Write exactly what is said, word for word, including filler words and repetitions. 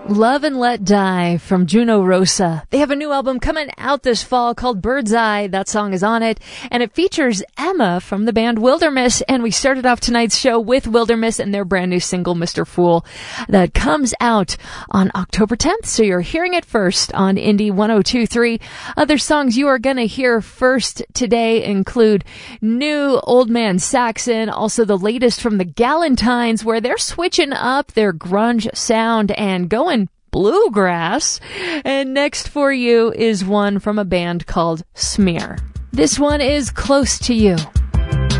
Love and Let Die from Juno Rosa. They have a new album coming out this fall called Bird's Eye. That song is on it, and it features Emma from the band Wilderness. And we started off tonight's show with Wilderness and their brand new single, Mister Fool, that comes out on October tenth. So you're hearing it first on Indie one oh two point three. Other songs you are going to hear first today include new Old Man Saxon, also the latest from the Galentines, where they're switching up their grunge sound and going bluegrass. And next for you is one from a band called Smear. This one is Close to You.